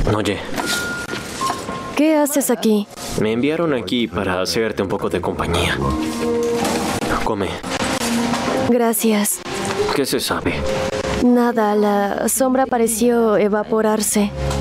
Oye, ¿Qué haces aquí? me enviaron aquí para hacerte un poco de compañía. Come. Gracias. ¿Qué se sabe? Nada, la sombra pareció evaporarse.